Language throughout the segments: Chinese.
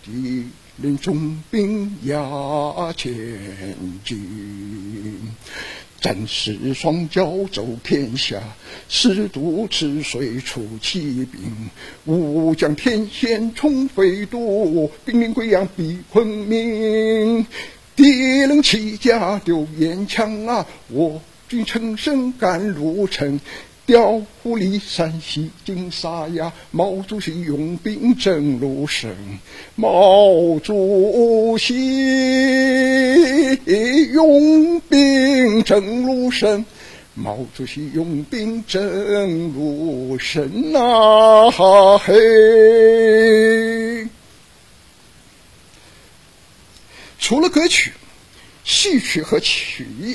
敌人重兵压前进。战士双脚走天下，十渡赤水出奇兵。吾将天险冲飞渡，兵临贵阳逼昆明。敌人弃甲丢烟枪啊，我军乘胜赶入城。调虎离山西金沙呀，毛主席用兵征入省。毛主席用兵征入省，毛主席用兵征入省啊嘿！除了歌曲、戏曲和曲艺，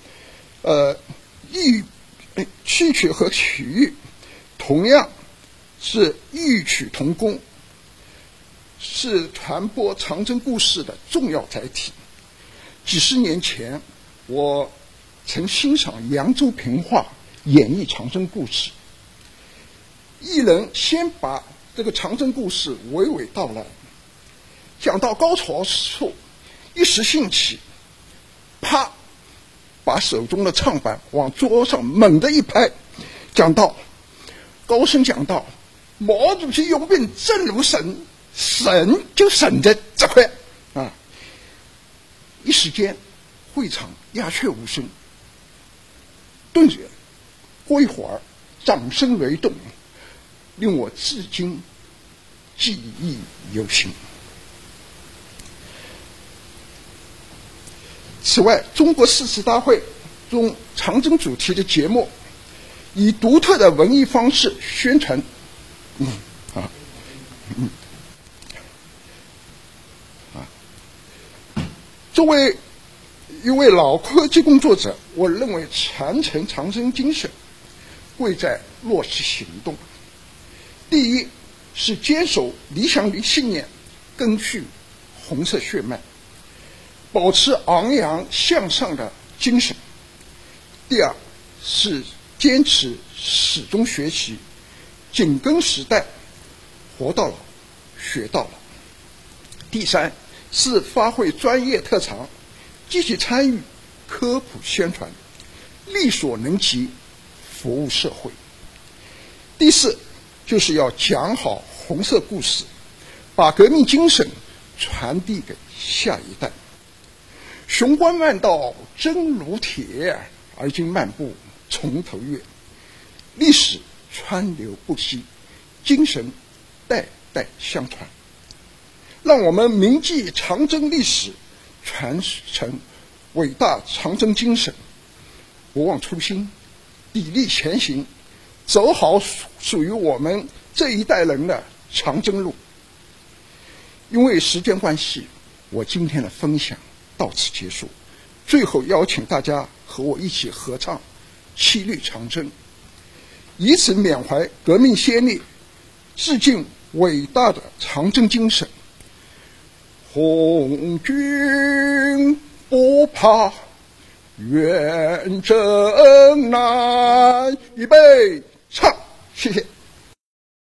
戏曲和曲艺同样是异曲同工，是传播长征故事的重要载体。几十年前，我曾欣赏扬州评话演绎长征故事，艺人先把这个长征故事娓娓道来，讲到高潮处，一时兴起，啪，把手中的唱板往桌上猛地一拍，高声讲道：毛主席用兵征入省，省就省在这块啊！一时间，会场鸦雀无声。顿时，过一会儿，掌声雷动，令我至今记忆犹新。此外，中国诗词大会中长征主题的节目，以独特的文艺方式宣传。作为一位老科技工作者，我认为传承长征精神，贵在落实行动。第一是坚守理想与信念，根据红色血脉，保持昂扬向上的精神。第二是坚持始终学习，紧跟时代，活到老，学到老。第三是发挥专业特长，积极参与科普宣传，力所能及，服务社会。第四就是要讲好红色故事，把革命精神传递给下一代。雄关漫道真如铁，而今漫步从头越。历史川流不息，精神代代相传。让我们铭记长征历史，传承伟大长征精神，不忘初心，砥砺前行，走好属于我们这一代人的长征路。因为时间关系，我今天的分享到此结束。最后邀请大家和我一起合唱《七律长征》，以此缅怀革命先烈，致敬伟大的长征精神。红军不怕远征难，预备